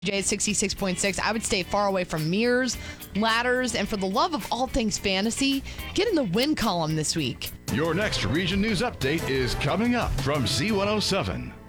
J at 66.6. I would stay far away from mirrors, ladders, and for the love of all things fantasy, get in the win column this week. Your next Region News Update is coming up from Z107.